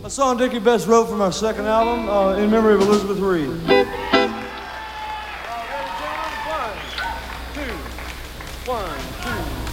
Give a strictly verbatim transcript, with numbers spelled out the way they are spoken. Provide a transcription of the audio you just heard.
A song Dickie Betts wrote from our second album, uh, in memory of Elizabeth Reed. One, two, one, two.